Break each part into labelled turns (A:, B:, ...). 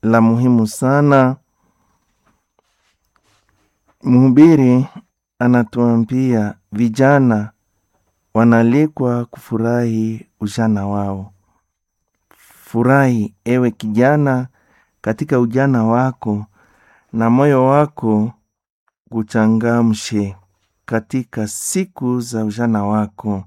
A: la muhimu sana. Mhubiri anatuambia vijana wanalikwa kufurahi ujana wao. Furahi ewe kijana katika ujana wako, na moyo wako kuchangamshe katika siku za ujana wako.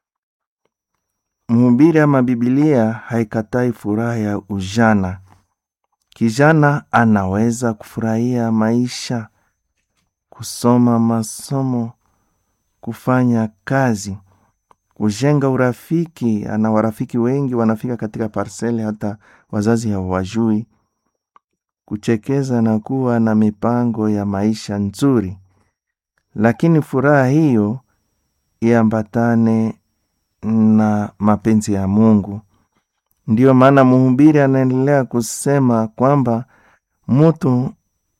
A: Mhubiri ama Biblia haikatai furaha ya ujana. Kijana anaweza kufurahia maisha, kusoma masomo, kufanya kazi, kujenga urafiki. Ana warafiki wengi wanafika katika parcele hata wazazi hawajui, kuchekeza na kuwa na mipango ya maisha nzuri. Lakini furaha hiyo iambatane na mapenzi ya Mungu. Ndiyo maana mhubiri anaendelea kusema kwamba mtu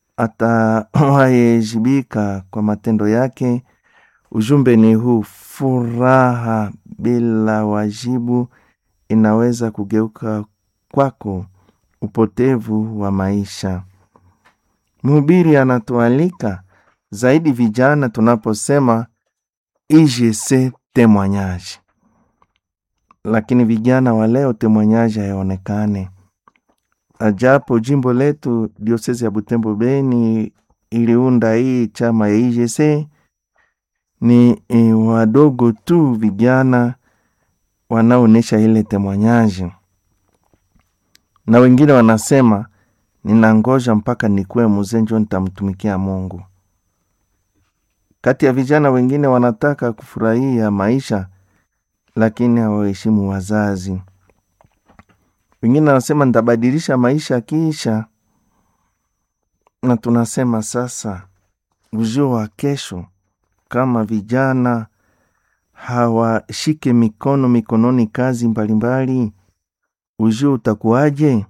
A: atawajibika kwa matendo yake. Ujumbe ni huu: furaha bila wajibu inaweza kugeuka kwako upotevu wa maisha. Mhubiri anatualika zaidi vijana tunaposema IGC témoignage. Lakini vijana wa leo témoignage haionekane. Ajapo jimbo letu diocese ya Butembo Beni iliunda hii chama ya IGC, ni wadogo tu vijana wanaonesha ile témoignage. Na wengine wanasema ninangoja mpaka nikuwe mzee ndio nitamtumikia Mungu. Kati ya vijana wengine wanataka kufurahia maisha lakini hawaheshimu wazazi. Wengine wanasema nitabadilisha maisha kisha. Na tunasema sasa, ujio wa kesho, kama vijana hawashike mikononi kazi mbalimbali, ujio utakuwaje?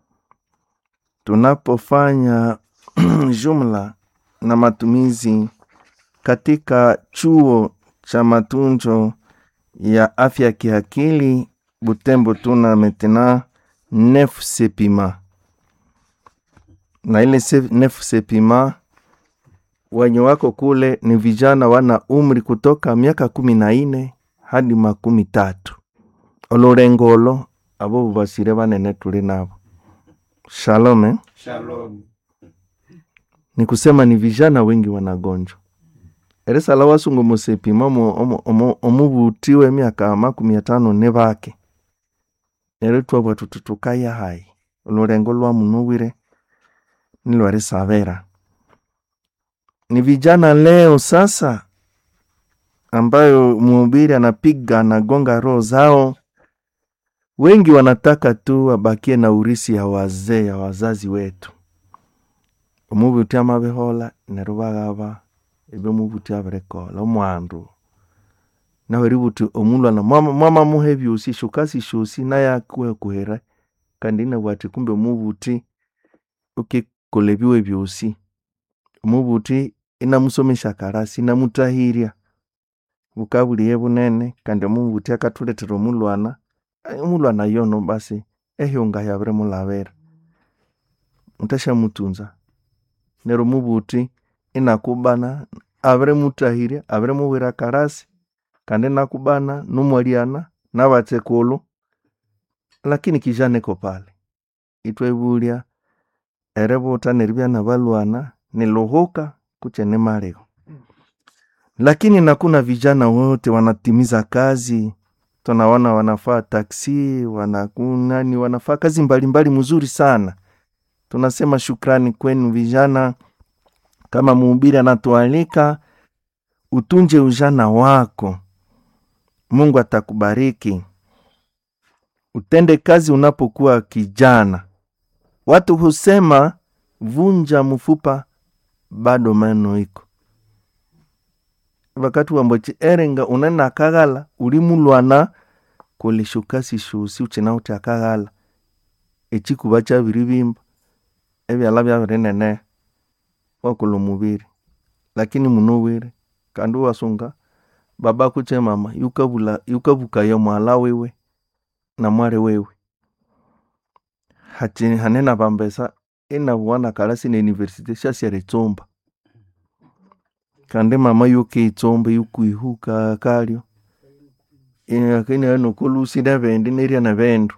A: Tunapofanya jumla na matumizi katika chuo cha matunzo ya afya ya kiakili Butembo, tuna metena 9 sepima. Na ile 9 sepima wenye wako kule ni vijana wana umri kutoka miaka 14 hadi 13. Olorengolo abo basire banene tuli nabo. Shalom.
B: Shalom.
A: Ni kusema ni vijana wengi wanagonjwa. Eresa la wasungu musepima omubutiwe miaka 15 nebake. Eretwa bwatu tutukaya hai. Olorengo lwa munuwire nilwari savera. Ni vijana leo sasa ambayo mhubiri anapiga na gonga roho zao. Wengi wanataka tu wabakie na urisi ya wazee ya wazazi wetu. Omubuti amabehola nerubagaba ebe mubuti aberekola omwandu. Na weributi omulwa na mama muhebi usishukasi shusi na yakwe kuhera kandi na bwati kumbe mubuti ukikolebiwe byusi. Mubuti inamusomesha karasi na mutahiria bukabuliye bunene kandi mubuti akatuletera omulwana yono basi ehionga yabre mulavera mutasha mutunza nero mubuti inakubana abre mutahiria abre muwira karasi kandi nakubana numwaliana nabatekolo. Lakini kijane ko pale itwebulia erebuta neribya na balwana nilohoka kuchene marego. Lakini nakuna vijana wote wanatimiza kazi. Tunaona wanafaa taksi, wanafaa kazi mbalimbali mzuri sana. Tunasema shukrani kwenu vijana. Kama mhubiri anatualika utunje ujana wako, Mungu atakubariki. Utende kazi unapokuwa kijana. Watu husema vunja mfupa bado meno iko. Wakati wambochi erenga unena kagala ulimulwana kolishukasi shusi uchina uti akagala echiku bacha biribimba ebyala byabirenene wakulo mubiri. Lakini munowere kandu wasunga baba kuche mama yukabuka ya mwala wewe na mware wewe. hanena bambesa ina wana kalasi na universite shasi retsomba kandi mama yuke itsomba yukuihuka kalyo akini ano kulusi na vendi neria na vendu.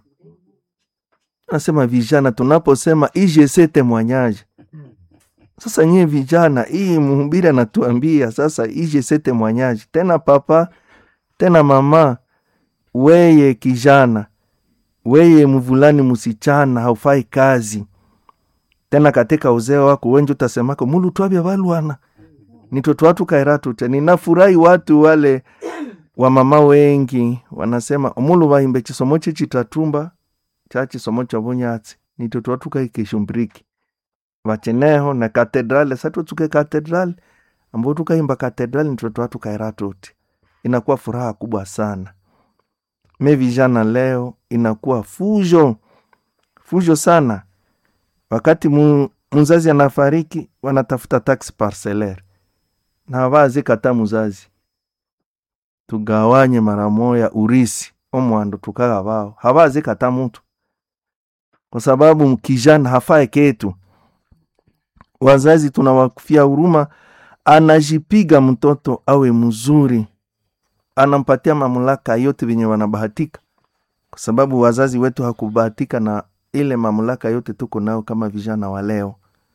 A: Nasema vijana tunaposema IGC témoignage. Sasa nyie vijana hii mhubiri anatuambia sasa IGC témoignage. Tena papa, tena mama, weye kijana, weye mvulani musichana haufai kazi. Tena katika uzee wako wengi utasemako mulu twabya balwana. Nitoto watu kairatu tena. Ninafurahi watu wale wa mama wengi wanasema mulu bahimbe chisomo chitatumba chachi somo cha bunyatsi nitoto watu kaikishumbriki wacheneho na katedrale satu tuke katedrale ambo tukaimba katedrale nitoto watu kairatuti. Inakuwa furaha kubwa sana. Vijana leo inakuwa fujo sana. Wakati mzazi anafariki wanatafuta tax parcellaire na hawazi kata mzazi tugawanye mara moja urisi omwando tukaga bao hawazi kata mtu kwa sababu kijana hafai ketu. Wazazi tunawakufia huruma, anajipiga mtoto awe mzuri, anampatia mamlaka yote venye wanabahatika, kwa sababu wazazi wetu hakubahatika na ile mamlaka yote tuko nao kama vijana wa leo.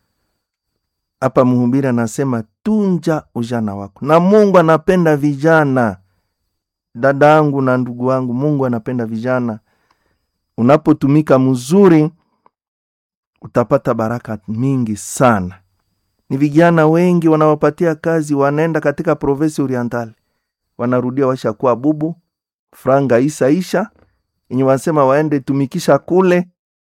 A: Hapa mhubiri anasema tunja ujana wako, na Mungu anapenda vijana. Dada yangu na ndugu wangu, Mungu anapenda vijana. Unapotumika mzuri utapata baraka mingi sana. Ni vijana wengi wanawapatia kazi, wanaenda katika province orientale, wanarudia washakuwa bubu, franga isaisha, yenye wanasema waende tumikisha kule.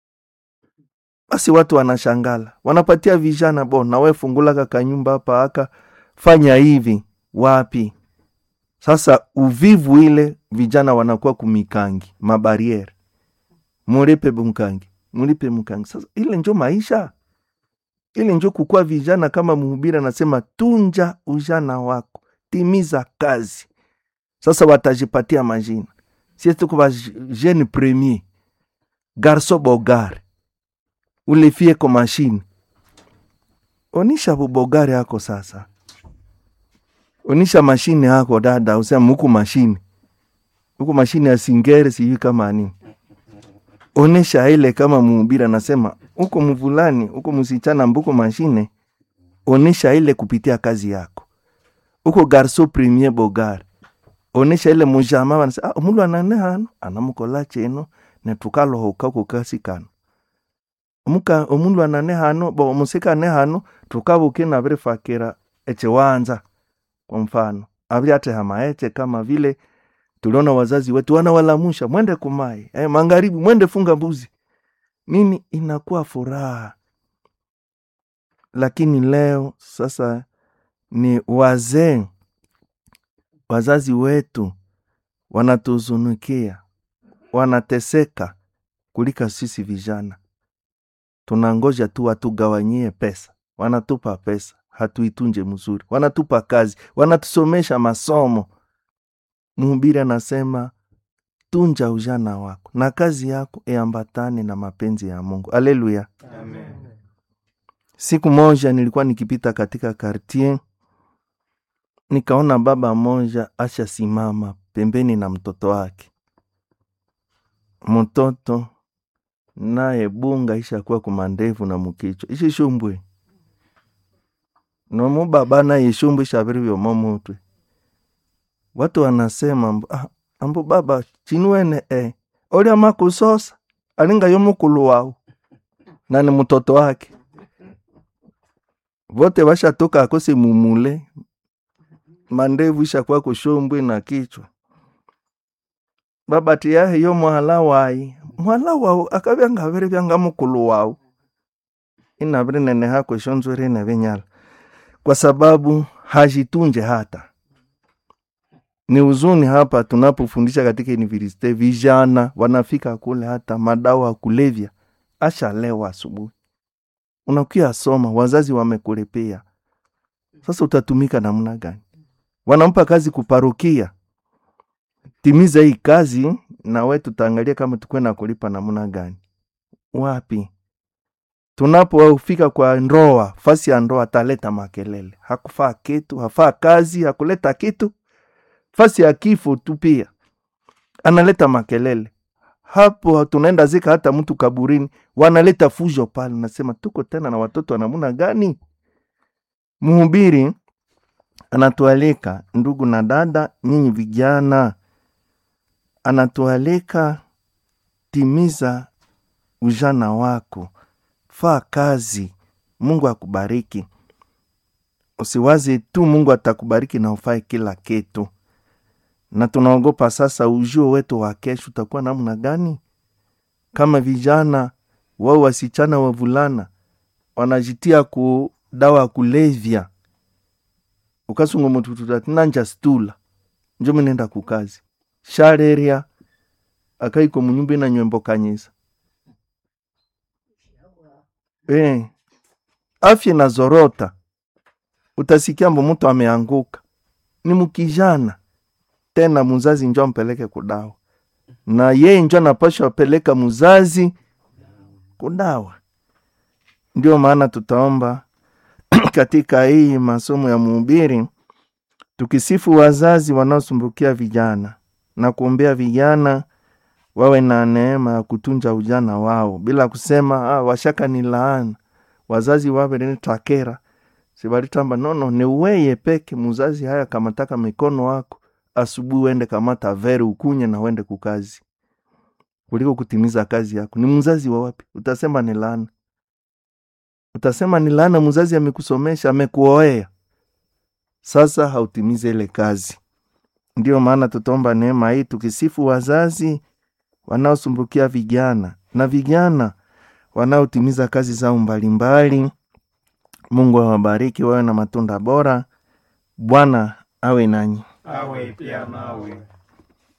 A: Basi watu wanashangala, wanapatia vijana na wewe fungula kaka nyumba hapa aka fanya hivi wapi. Sasa uvivu ile vijana wanakuwa kumikangi mabariere, mulipe mkangi. Sasa ile njo maisha, ile njo kukua vijana. Kama mhubiri anasema tunja ujana wako, timiza kazi. Sasa watajipatia majina. Sisi tuko jeune premier, garçon bogare, ule fie ko machine. Onisha bogare yako sasa. Onisha mashine yako dada, usema huku mashine. Huku mashine ya singere sijui kama nini. Onesha ile kama mhubiri anasema huko mvulani, huko msichana mbuko mashine, onesha ile kupitia kazi yako. Huko garçon premier bogare, onesha ile mujama wanasema mulu anane hano anamukola cheno ne tukalo hokako kasi kano. Omulu anane hano bo musika ne hano tukabuke na bere fakera echewanza. Kwa mfano abri ate hamaete kama vile tuliona wazazi wetu wanawalamusha mwende kumai, magharibi mwende funga mbuzi. Nini inakuwa furaha. Lakini leo sasa ni wazazi wetu wanatuzunukia, wanateseka kulika sisi vijana. Tunangoja tu watugawanyie pesa, wanatupa pesa, hatuitunje mzuri, wanatupa kazi, wanatusomesha masomo. Mhubiri anasema tunja ujana wako na kazi yako iambatane na mapenzi ya Mungu. Haleluya. Amen. Siku moja nilikuwa nikipita katika quartier, nikaona baba moja asha simama pembeni na mtoto wake. Mtoto naye bunga isha kuwa kumandevu na mukicho ishi shumbwe. No baba na yishumbwe shabiri vyo momotwe. Watu wanasema ambu baba chinuene oli amakusosa alinga yomukulu wao na ni mtoto wake. Vote washa toka akose mumule, mandevu isha kwa kushombwe na kichwa. Baba tiyahe yo muhala wao akabyanga vere byanga mukulu wao. Inabiri nene hako shonzore na benyala, kwa sababu hajitunje hata. Ni uzuni hapa tunapofundisha katika universite, vijana wanafika kule hata madawa kulevya asha lewa asubuhi. Unakuya soma, wazazi wamekulepea. Sasa utatumika namna gani? Wanampa kazi kuparokia, timiza hii kazi na wewe tutaangalia kama tukwe na kulipa namna gani. wapi? Tunapofika kwa ndoa, fasi ya ndoa ataleta makelele. Hakufaa kitu, hafaa kazi, hakuleta kitu. Fasi ya kifo tu pia analeta makelele. Hapo tunaenda zika hata mtu kaburini, wanaleta fujo pale. Nasema tuko tena na watoto wa namna gani? Mhubiri anatualika, ndugu na dada, nyinyi vijana, anatualika timiza ujana wako. Faa kazi, Mungu akubariki. Usiwazi tu Mungu atakubariki na ufai kila kitu. Na tunaogopa sasa ujio wetu wa kesho utakuwa namna gani? Kama vijana wao wasichana wavulana wanajitia ku dawa kulevya. Ukasungo mtu nanja stula. Njo mnenda kukazi. Shareria akaiko munyumba na nyembo kanyisa. Afya na zorota. Utasikia mtu ameanguka. Ni mkijana. Tena mzazi njo ampeleke kudawa. Na yeye njo anapaswa peleka mzazi kudawa. Ndio maana tutaomba katika hii masomo ya mhubiri tukisifu wazazi wanaosumbukia vijana na kuombea vijana wawe na neema ya kutunza ujana wao bila kusema washaka ni laana. Wazazi wawe ni takera. Sibalitamba nono ni weye peke mzazi haya kamataka mikono wako asubuhi uende kamata vere ukunye na uende kukazi. Kuliko kutimiza kazi yako. Ni mzazi wa wapi? Utasema ni laana. Utasema ni laana mzazi amekusomesha, amekuoea. Sasa hautimize ile kazi. Ndio maana tutomba neema hii tukisifu wazazi wanaosumbukia vijana na vijana wanaotimiza kazi zao mbalimbali. Mungu awabariki wawe na matunda bora. Bwana awe nanyi.
B: Awe pia nawe.